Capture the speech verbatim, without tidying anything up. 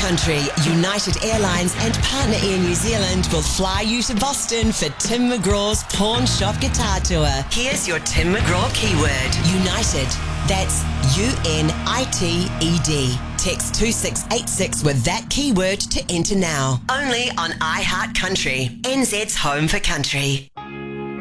Country, United Airlines and partner Air New Zealand will fly you to Boston for Tim McGraw's Pawn Shop Guitar Tour. Here's your Tim McGraw keyword. United. That's U N I T E D. Text two six eight six with that keyword to enter now. Only on iHeart Country, N Z's home for country.